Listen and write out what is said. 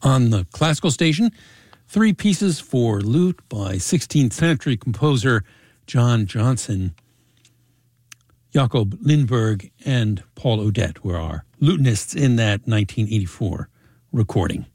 On the classical station, 3 pieces for lute by 16th century composer John Johnson. Jakob Lindberg and Paul Odette were our lutenists in that 1984 recording.